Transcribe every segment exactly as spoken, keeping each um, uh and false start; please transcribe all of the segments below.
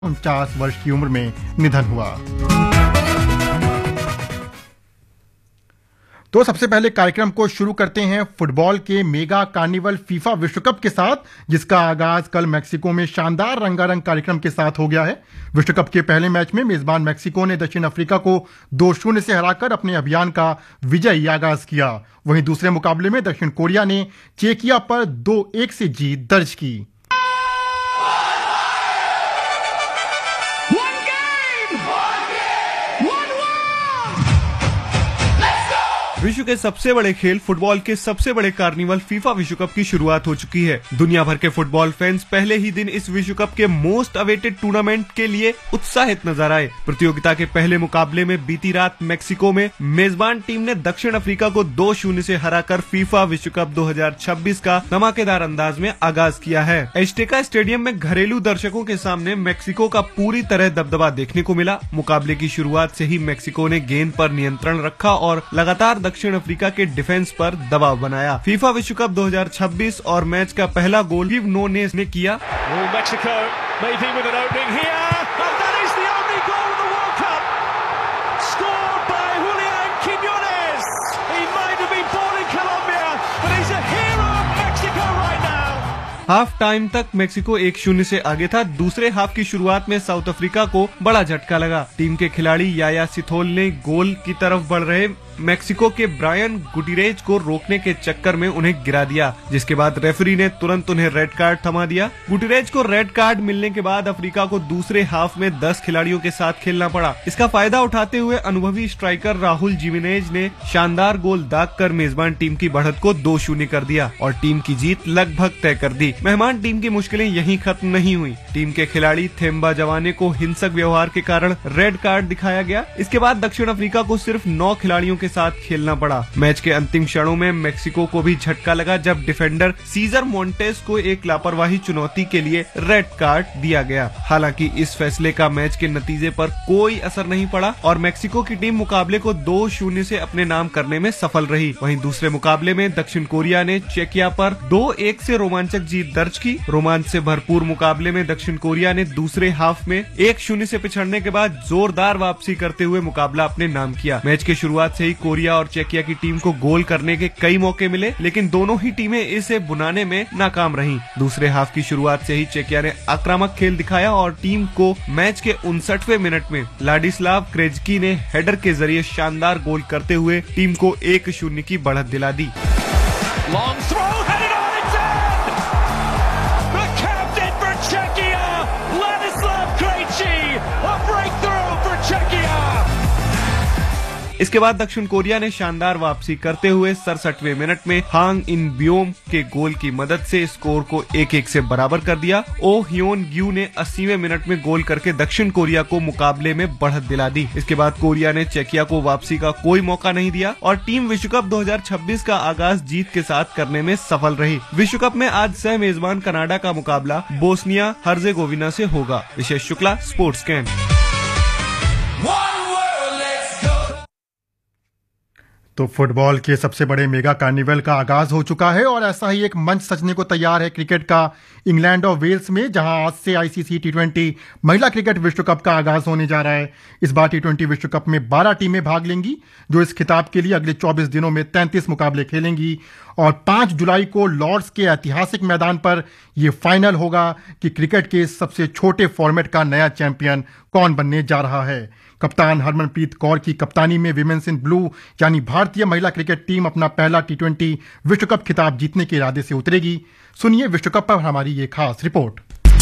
उनचास वर्ष की उम्र में निधन हुआ। तो सबसे पहले कार्यक्रम को शुरू करते हैं फुटबॉल के मेगा कार्निवल फीफा विश्व कप के साथ, जिसका आगाज कल मेक्सिको में शानदार रंगारंग कार्यक्रम के साथ हो गया है। विश्व कप के पहले मैच में मेजबान मेक्सिको ने दक्षिण अफ्रीका को दो शून्य से हराकर अपने अभियान का विजयी आगाज किया। वहीं दूसरे मुकाबले में दक्षिण कोरिया ने चेकिया पर दो एक से जीत दर्ज की। विश्व के सबसे बड़े खेल फुटबॉल के सबसे बड़े कार्निवल फीफा विश्व कप की शुरुआत हो चुकी है। दुनिया भर के फुटबॉल फैंस पहले ही दिन इस विश्व कप के मोस्ट अवेटेड टूर्नामेंट के लिए उत्साहित नजर आए। प्रतियोगिता के पहले मुकाबले में बीती रात मेक्सिको में मेजबान टीम ने दक्षिण अफ्रीका को दो शून्य से हराकर फीफा विश्व कप दो हजार छब्बीस का धमाकेदार अंदाज में आगाज किया है। एस्टेका स्टेडियम में घरेलू दर्शकों के सामने मेक्सिको का पूरी तरह दबदबा देखने को मिला। मुकाबले की शुरुआत से ही मेक्सिको ने गेंद पर नियंत्रण रखा और लगातार दक्षिण अफ्रीका के डिफेंस पर दबाव बनाया। फीफा विश्व कप दो हजार छब्बीस और मैच का पहला गोल गिव नोनेस ने किया। हाफ टाइम तक मेक्सिको एक शून्य से आगे था। दूसरे हाफ की शुरुआत में साउथ अफ्रीका को बड़ा झटका लगा। टीम के खिलाड़ी याया सिथोल ने गोल की तरफ बढ़ रहे मेक्सिको के ब्रायन गुटिरेज को रोकने के चक्कर में उन्हें गिरा दिया, जिसके बाद रेफरी ने तुरंत उन्हें रेड कार्ड थमा दिया। गुटिरेज को रेड कार्ड मिलने के बाद अफ्रीका को दूसरे हाफ में दस खिलाड़ियों के साथ खेलना पड़ा। इसका फायदा उठाते हुए अनुभवी स्ट्राइकर राहुल जिमेनेज ने शानदार गोल दागकर मेजबान टीम की बढ़त को दो शून्य कर दिया और टीम की जीत लगभग तय कर दी। मेहमान टीम की मुश्किलें यहीं खत्म नहीं हुई। टीम के खिलाड़ी थेम्बा जवाने को हिंसक व्यवहार के कारण रेड कार्ड दिखाया गया। इसके बाद दक्षिण अफ्रीका को सिर्फ नौ खिलाड़ियों के साथ खेलना पड़ा। मैच के अंतिम क्षणों में मेक्सिको को भी झटका लगा जब डिफेंडर सीजर मोंटेस को एक लापरवाही चुनौती के लिए रेड कार्ड दिया गया। हालांकि इस फैसले का मैच के नतीजे पर कोई असर नहीं पड़ा और मेक्सिको की टीम मुकाबले को दो शून्य से अपने नाम करने में सफल रही। वहीं दूसरे मुकाबले में दक्षिण कोरिया ने चेकिया पर दो एक से रोमांचक जीत दर्ज की। रोमांच से भरपूर मुकाबले में दक्षिण कोरिया ने दूसरे हाफ में एक शून्य से पिछड़ने के बाद जोरदार वापसी करते हुए मुकाबला अपने नाम किया। मैच की शुरुआत से ही कोरिया और चेकिया की टीम को गोल करने के कई मौके मिले, लेकिन दोनों ही टीमें इसे बुनाने में नाकाम रहीं। दूसरे हाफ की शुरुआत से ही चेकिया ने आक्रामक खेल दिखाया और टीम को मैच के उनसठवें मिनट में लाडिस्लाव क्रेजकी ने हेडर के जरिए शानदार गोल करते हुए टीम को एक शून्य की बढ़त दिला दी। इसके बाद दक्षिण कोरिया ने शानदार वापसी करते हुए सड़सठवें मिनट में हांग इन ब्योम के गोल की मदद से स्कोर को एक एक से बराबर कर दिया। ओ ह्योन ग्यू ने अस्सीवें मिनट में गोल करके दक्षिण कोरिया को मुकाबले में बढ़त दिला दी। इसके बाद कोरिया ने चेकिया को वापसी का कोई मौका नहीं दिया और टीम विश्व कप दो हजार छब्बीस का आगाज जीत के साथ करने में सफल रही। विश्व कप में आज सह मेजबान कनाडा का मुकाबला बोस्निया हर्जेगोविना से होगा। विशेष शुक्ला, स्पोर्ट्स कैन। तो फुटबॉल के सबसे बड़े मेगा कार्निवल का आगाज हो चुका है और ऐसा ही एक मंच सजने को तैयार है क्रिकेट का इंग्लैंड और वेल्स में, जहां आज से आईसीसी टी ट्वेंटी महिला क्रिकेट विश्व कप का आगाज होने जा रहा है। इस बार टी ट्वेंटी विश्व कप में बारह टीमें भाग लेंगी, जो इस खिताब के लिए अगले चौबीस दिनों में तैंतीस मुकाबले खेलेंगी और पांच जुलाई को लॉर्ड्स के ऐतिहासिक मैदान पर यह फाइनल होगा कि क्रिकेट के सबसे छोटे फॉर्मेट का नया चैंपियन कौन बनने जा रहा है। कप्तान हरमनप्रीत कौर की कप्तानी में विमेंस इन ब्लू यानी भारतीय महिला क्रिकेट टीम अपना पहला टी ट्वेंटी विश्व कप खिताब जीतने के इरादे से उतरेगी। सुनिए विश्व कप पर हमारी ये खास रिपोर्ट।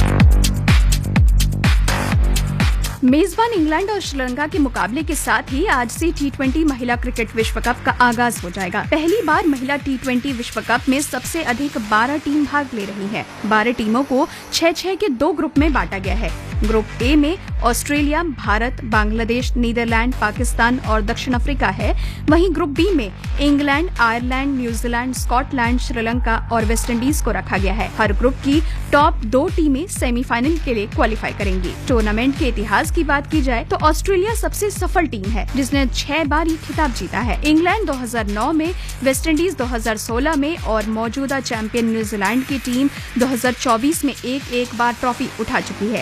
मेजबान इंग्लैंड और श्रीलंका के मुकाबले के साथ ही आज से टी ट्वेंटी महिला क्रिकेट विश्व कप का आगाज हो जाएगा। पहली बार महिला टी ट्वेंटी विश्व कप में सबसे अधिक बारह टीम भाग ले रही है। बारह टीमों को छह छह के दो ग्रुप में बांटा गया है। ग्रुप ए में ऑस्ट्रेलिया, भारत, बांग्लादेश, नीदरलैंड, पाकिस्तान और दक्षिण अफ्रीका है। वहीं ग्रुप बी में England, Ireland, New Zealand, Scotland, Sri Lanka और वेस्टइंडीज को रखा गया है। हर ग्रुप की टॉप दो टीमें सेमीफाइनल के लिए क्वालिफाई करेंगी। टूर्नामेंट के इतिहास की बात की जाए तो ऑस्ट्रेलिया सबसे सफल टीम है, जिसने छह बार ये खिताब जीता है। इंग्लैंड दो हज़ार नौ में, वेस्टइंडीज दो हज़ार सोलह में और मौजूदा चैंपियन न्यूजीलैंड की टीम दो हज़ार चौबीस में एक एक बार ट्रॉफी उठा चुकी है। दो हज़ार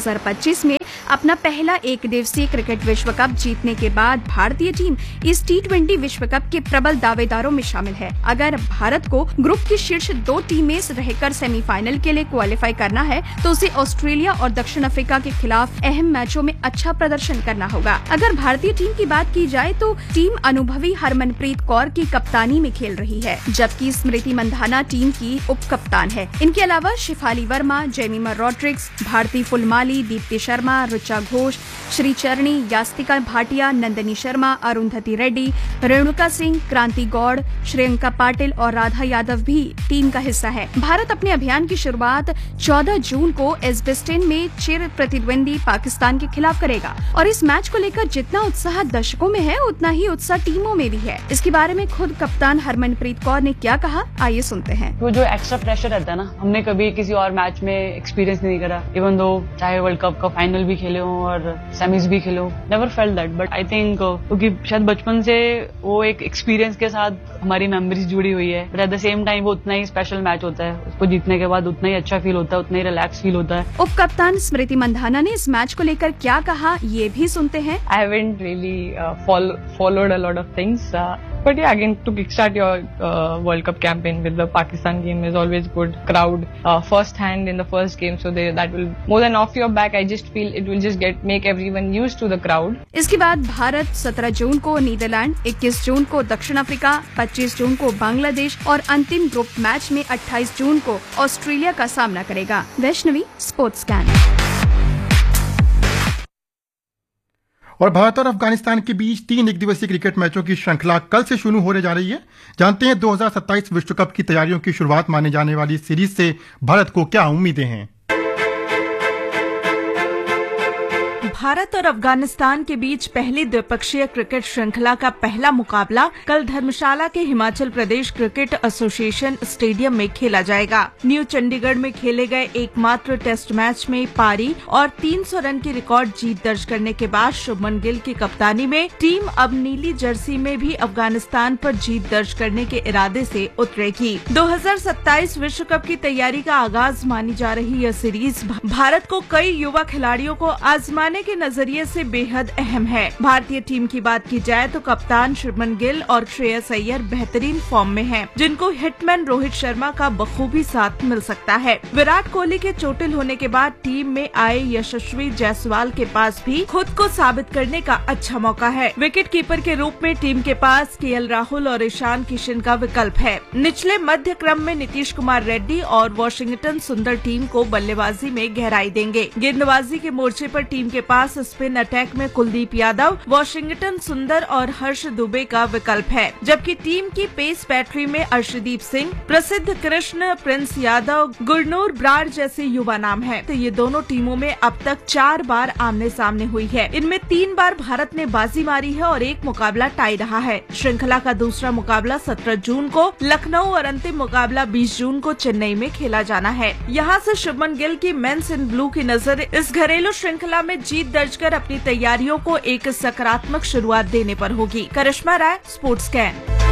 हज़ार पच्चीस में अपना पहला एक दिवसीय क्रिकेट विश्व कप जीतने के बाद भारतीय टीम इस टी ट्वेंटी विश्व कप के प्रबल दावेदारों में शामिल है। अगर भारत को ग्रुप की शीर्ष दो टीमें रहकर सेमीफाइनल के लिए क्वालिफाई करना है तो उसे ऑस्ट्रेलिया और दक्षिण अफ्रीका के खिलाफ अहम मैचों में अच्छा प्रदर्शन करना होगा। अगर भारतीय टीम की बात की जाए तो टीम अनुभवी हरमनप्रीत कौर की कप्तानी में खेल रही है, जबकि स्मृति मंधाना टीम की उप कप्तान है। इनके अलावा शिफाली वर्मा, जेमिमा रॉड्रिग्स, भारती फुलमाली, दीप्ति शर्मा, ऋचा घोष, श्रीचरणी, यास्तिका भाटिया, नंदनी शर्मा, अरुंधति रेड्डी, रेणुका सिंह, क्रांति गौड़, श्रेयंका पाटिल और राधा यादव भी टीम का हिस्सा है। भारत अपने अभियान की शुरुआत चौदह जून को एजबेस्टन में चिर प्रतिद्वंदी पाकिस्तान के खिलाफ करेगा और इस मैच को लेकर जितना उत्साह दर्शकों में है उतना ही उत्साह टीमों में भी है। इसके बारे में खुद कप्तान हरमनप्रीत कौर ने क्या कहा, आइए सुनते हैं। वो जो एक्स्ट्रा प्रेशर रहता है ना, हमने कभी किसी और मैच में एक्सपीरियंस नहीं करा। इवन दो चाहे वर्ल्ड कप का फाइनल भी खेले हो और सेमीज भी खेले हो, never felt that. But I think क्योंकि शायद बचपन से वो एक एक्सपीरियंस के साथ हमारी मेमोरीज जुड़ी हुई है, but at the same time वो उतना ही स्पेशल मैच होता है। उसको जीतने के बाद उतना ही अच्छा फील होता है, उतना ही रिलैक्स फील होता है। उप कप्तान स्मृति मंधाना ने इस मैच को लेकर क्या कहा, ये भी सुनते हैं। I haven't really uh, follow, followed a lot of things, uh, but yeah, again to kickstart your uh, World Cup campaign with the Pakistan game is always good. Crowd uh, first hand in the first game, so they, that will more than off your back. I just feel it will just get make everyone used to the crowd. इसके बाद भारत सत्रह जून को Netherlands, इक्कीस जून को दक्षिण Africa, पच्चीस जून को बांग्लादेश और अंतिम ग्रुप मैच में अट्ठाईस जून को ऑस्ट्रेलिया का सामना करेगा। Vaishnavi, sports scan. और भारत और अफगानिस्तान के बीच तीन एक दिवसीय क्रिकेट मैचों की श्रृंखला कल से शुरू होने जा रही है। जानते हैं दो हज़ार सत्ताईस विश्व कप की तैयारियों की शुरुआत माने जाने वाली सीरीज से भारत को क्या उम्मीदें हैं। भारत और अफगानिस्तान के बीच पहली द्विपक्षीय क्रिकेट श्रृंखला का पहला मुकाबला कल धर्मशाला के Himachal Pradesh cricket association stadium में खेला जाएगा। न्यू चंडीगढ़ में खेले गए एकमात्र टेस्ट मैच में पारी और तीन सौ रन की रिकॉर्ड जीत दर्ज करने के बाद शुभमन गिल की कप्तानी में टीम अब नीली जर्सी में भी अफगानिस्तान पर जीत दर्ज करने के इरादे से उतरेगी। दो हज़ार सत्ताईस विश्व कप की तैयारी का आगाज मानी जा रही यह सीरीज भारत को कई युवा खिलाड़ियों को आजमाने के नजरिए से बेहद अहम है। भारतीय टीम की बात की जाए तो कप्तान शुभमन गिल और श्रेयस अय्यर बेहतरीन फॉर्म में हैं, जिनको हिटमैन रोहित शर्मा का बखूबी साथ मिल सकता है। विराट कोहली के चोटिल होने के बाद टीम में आए यशस्वी जायसवाल के पास भी खुद को साबित करने का अच्छा मौका है। विकेट कीपर के रूप में टीम के पास केएल राहुल और ईशान किशन का विकल्प है। निचले मध्य क्रम में नीतीश कुमार रेड्डी और वॉशिंगटन सुंदर टीम को बल्लेबाजी में गहराई देंगे। गेंदबाजी के मोर्चे पर टीम के पास स्पिन अटैक में कुलदीप यादव, वॉशिंगटन सुंदर और हर्ष दुबे का विकल्प है, जबकि टीम की पेस बैटरी में अर्शदीप सिंह, प्रसिद्ध कृष्ण, प्रिंस यादव, गुरनूर ब्रार जैसे युवा नाम हैं। तो ये दोनों टीमों में अब तक चार बार आमने सामने हुई है। इनमें तीन बार भारत ने बाजी मारी है और एक मुकाबला टाई रहा है। श्रृंखला का दूसरा मुकाबला सत्रह जून को लखनऊ और अंतिम मुकाबला बीस जून को चेन्नई में खेला जाना है। यहाँ से शुभमन गिल की मेंस इन ब्लू की नजर इस घरेलू श्रृंखला में जीत दर्ज कर अपनी तैयारियों को एक सकारात्मक शुरुआत देने पर होगी। करिश्मा राय, स्पोर्ट्स स्कैन।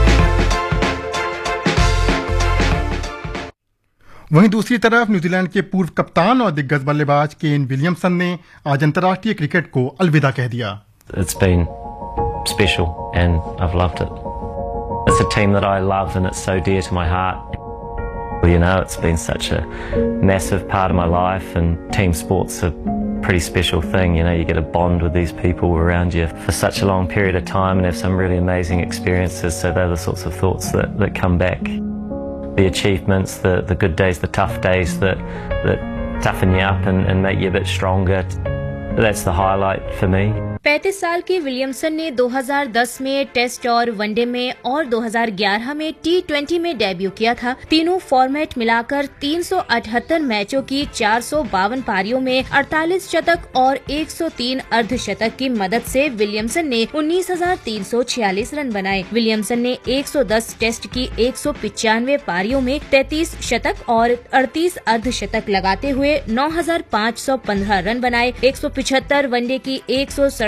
वहीं दूसरी तरफ न्यूजीलैंड के पूर्व कप्तान और दिग्गज बल्लेबाज केन विलियमसन ने आज अंतर्राष्ट्रीय क्रिकेट को अलविदा कह दिया। It's been special and I've loved it. It's a team that I love and it's so dear to my heart. You know, it's been such a massive part of my life and team sports are pretty special thing. You know, you get a bond with these people around you for such a long period of time and have some really amazing experiences. So they're the sorts of thoughts that, that come back. The achievements, the, the good days, the tough days that, that toughen you up and, and make you a bit stronger. That's the highlight for me. पैंतीस साल के Williamson ने दो हज़ार दस में test और one day में और दो हज़ार ग्यारह में टी ट्वेंटी में डेब्यू किया था। तीनों फॉर्मेट मिलाकर तीन सौ अठहत्तर मैचों की चार सौ बावन पारियों में अड़तालीस शतक और एक सौ तीन अर्धशतक की मदद से विलियमसन ने उन्नीस हज़ार तीन सौ छियालीस रन बनाए। विलियमसन ने एक सौ दस टेस्ट की एक सौ पिचानवे पारियों में तैंतीस शतक और अड़तीस अर्धशतक लगाते हुए नौ हज़ार पाँच सौ पंद्रह रन बनाए। एक सौ पिछहत्तर वनडे की एक सौ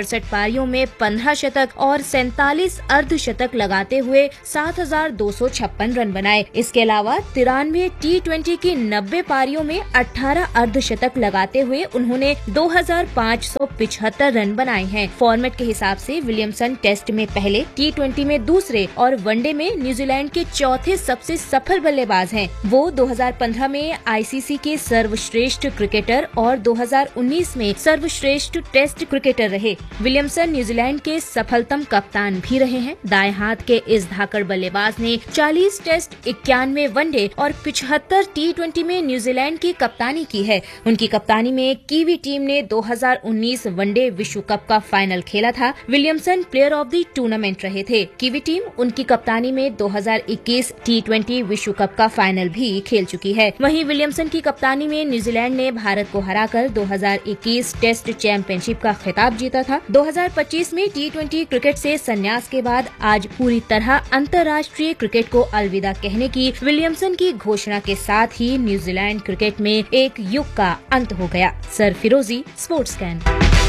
सड़सठ पारियों में पंद्रह शतक और सैतालीस अर्धशतक लगाते हुए सात हजार दो सौ छप्पन रन बनाए। इसके अलावा तिरानवे टी ट्वेंटी की नब्बे पारियों में अठारह अर्धशतक लगाते हुए उन्होंने दो हजार पाँच सौ पिछहत्तर रन बनाए हैं। फॉर्मेट के हिसाब से विलियमसन टेस्ट में पहले, टी ट्वेंटी में दूसरे और वनडे में न्यूजीलैंड के चौथे सबसे सफल बल्लेबाज हैं। वो दो हजार पंद्रह में आईसीसी के सर्वश्रेष्ठ क्रिकेटर और दो हजार उन्नीस में सर्वश्रेष्ठ टेस्ट क्रिकेटर रहे। विलियमसन न्यूजीलैंड के सफलतम कप्तान भी रहे हैं। दाएं हाथ के इस धाकड़ बल्लेबाज ने चालीस टेस्ट, इक्यानवे वनडे और पिछहत्तर टी ट्वेंटी में न्यूजीलैंड की कप्तानी की है। उनकी कप्तानी में कीवी टीम ने दो हजार उन्नीस वनडे विश्व कप का फाइनल खेला था। Williamson player of the tournament रहे थे। कीवी टीम उनकी कप्तानी में दो हजार इक्कीस टी ट्वेंटी विश्व कप का फाइनल भी खेल चुकी है। वहीं विलियमसन की कप्तानी में न्यूजीलैंड ने भारत को हराकर दो हजार इक्कीस टेस्ट चैंपियनशिप का खिताब जीता था। दो हजार पच्चीस में टी ट्वेंटी क्रिकेट से संन्यास के बाद आज पूरी तरह अंतर्राष्ट्रीय क्रिकेट को अलविदा कहने की विलियमसन की घोषणा के साथ ही न्यूजीलैंड क्रिकेट में एक युग का अंत हो गया। सर फिरोजी, स्पोर्ट्स कैन।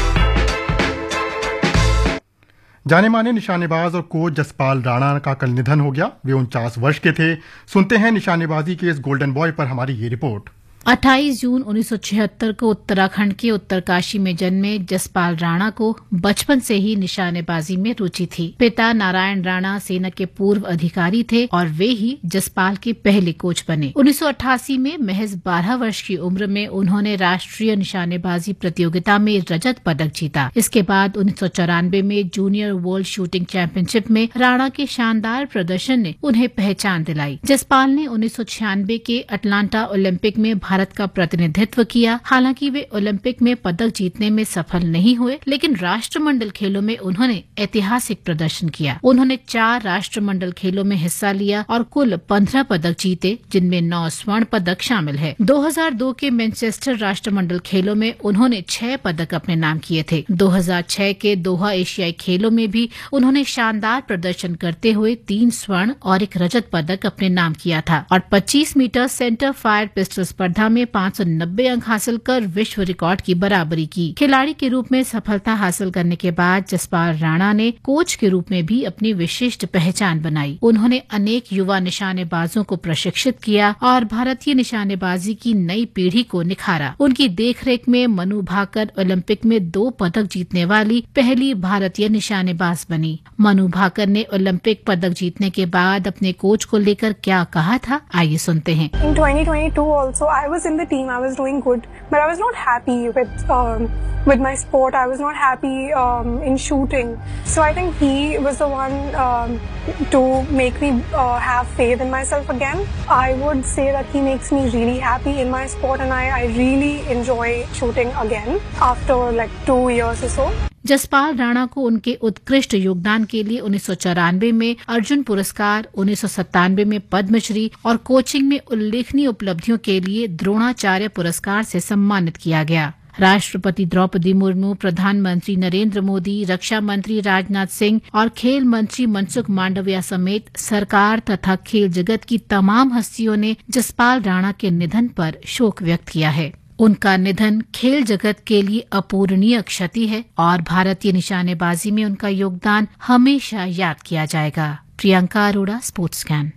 जाने माने निशानेबाज और कोच जसपाल राणा का कल निधन हो गया। वे उनचास वर्ष के थे। सुनते हैं निशानेबाजी के इस गोल्डन बॉय पर हमारी ये रिपोर्ट। अट्ठाईस जून उन्नीस सौ छिहत्तर को उत्तराखंड के उत्तरकाशी में जन्मे जसपाल राणा को बचपन से ही निशानेबाजी में रुचि थी। पिता नारायण राणा सेना के पूर्व अधिकारी थे और वे ही जसपाल के पहले कोच बने। उन्नीस सौ अट्ठासी में महज बारह वर्ष की उम्र में उन्होंने राष्ट्रीय निशानेबाजी प्रतियोगिता में रजत पदक जीता। इसके बाद उन्नीस सौ चौरानवे में जूनियर वर्ल्ड शूटिंग चैंपियनशिप में राणा के शानदार प्रदर्शन ने उन्हें पहचान दिलाई। जसपाल ने उन्नीस सौ छियानवे के अटलांटा ओलंपिक में भारत का प्रतिनिधित्व किया। हालांकि वे ओलंपिक में पदक जीतने में सफल नहीं हुए, लेकिन राष्ट्रमंडल खेलों में उन्होंने ऐतिहासिक प्रदर्शन किया। उन्होंने चार राष्ट्रमंडल खेलों में हिस्सा लिया और कुल पंद्रह पदक जीते, जिनमें नौ स्वर्ण पदक शामिल है। दो हजार दो के मैनचेस्टर राष्ट्रमंडल खेलों में उन्होंने छह पदक अपने नाम किए थे। दो हजार छह के दोहा एशियाई खेलों में भी उन्होंने शानदार प्रदर्शन करते हुए तीन स्वर्ण और एक रजत पदक अपने नाम किया था और पच्चीस मीटर सेंटर फायर पिस्टल स्पर्धा में पाँच सौ नब्बे अंक हासिल कर विश्व रिकॉर्ड की बराबरी की। खिलाड़ी के रूप में सफलता हासिल करने के बाद जसपाल राणा ने कोच के रूप में भी अपनी विशिष्ट पहचान बनाई। उन्होंने अनेक युवा निशानेबाजों को प्रशिक्षित किया और भारतीय निशानेबाजी की नई पीढ़ी को निखारा। उनकी देखरेख में मनु भाकर ओलंपिक में दो पदक जीतने वाली पहली भारतीय निशानेबाज बनी। मनु भाकर ने ओलंपिक पदक जीतने के बाद अपने कोच को लेकर क्या कहा था, आइए सुनते हैं। In twenty twenty-two also I was in the team, I was doing good, but I was not happy with um, with my sport. I was not happy um, in shooting. So I think he was the one um, to make me uh, have faith in myself again. I would say that he makes me really happy in my sport, and I, I really enjoy shooting again after like two years or so. Jaspal Rana को उनके उत्कृष्ट योगदान के लिए उन्नीस सौ चौरानवे में अर्जुन पुरस्कार, उन्नीस सौ सत्तानवे में पद्मश्री और कोचिंग में उल्लेखनीय उपलब्धियों के लिए द्रोणाचार्य पुरस्कार से सम्मानित किया गया। राष्ट्रपति द्रौपदी मुर्मू, प्रधानमंत्री नरेंद्र मोदी, रक्षा मंत्री राजनाथ सिंह और खेल मंत्री मनसुख मांडविया समेत सरकार तथा खेल जगत की तमाम हस्तियों ने जसपाल राणा के निधन पर शोक व्यक्त किया है। उनका निधन खेल जगत के लिए अपूरणीय क्षति है और भारतीय निशानेबाजी में उनका योगदान हमेशा याद किया जाएगा। Priyanka Arora, sports can.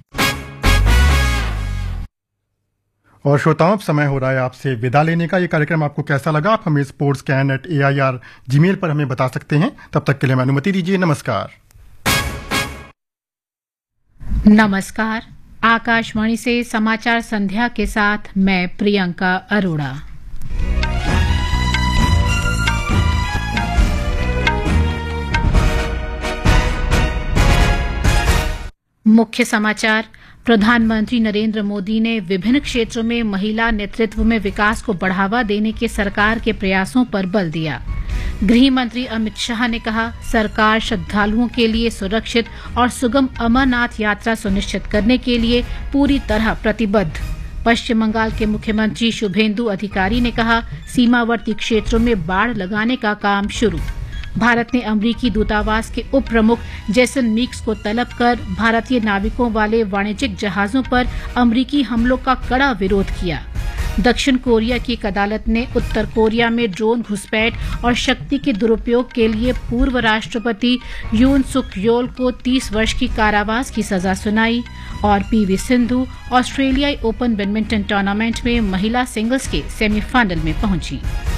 और श्रोताओं, समय हो रहा है आपसे विदा लेने का। ये कार्यक्रम आपको कैसा लगा, आप हमें sports can at A I R G mail पर हमें बता सकते हैं। तब तक के लिए अनुमति दीजिए। नमस्कार। नमस्कार। आकाशवाणी से समाचार संध्या के साथ मैं प्रियंका अरोड़ा। मुख्य समाचार। प्रधानमंत्री नरेंद्र मोदी ने विभिन्न क्षेत्रों में महिला नेतृत्व में विकास को बढ़ावा देने के सरकार के प्रयासों पर बल दिया। गृह मंत्री अमित शाह ने कहा, सरकार श्रद्धालुओं के लिए सुरक्षित और सुगम अमरनाथ यात्रा सुनिश्चित करने के लिए पूरी तरह प्रतिबद्ध। पश्चिम बंगाल के मुख्यमंत्री शुभेंदु अधिकारी ने कहा, सीमावर्ती क्षेत्रों में बाड़ लगाने का काम शुरू। भारत ने अमरीकी दूतावास के उप प्रमुख जेसन मीक्स को तलब कर भारतीय नाविकों वाले वाणिज्यिक जहाजों पर अमरीकी हमलों का कड़ा विरोध किया। दक्षिण कोरिया की एक अदालत ने उत्तर कोरिया में ड्रोन घुसपैठ और शक्ति के दुरुपयोग के लिए पूर्व राष्ट्रपति यून सुक योल को तीस वर्ष की कारावास की सजा सुनाई। और पीवी सिंधु ऑस्ट्रेलियाई ओपन बैडमिंटन टूर्नामेंट में महिला सिंगल्स के सेमीफाइनल में पहुंची।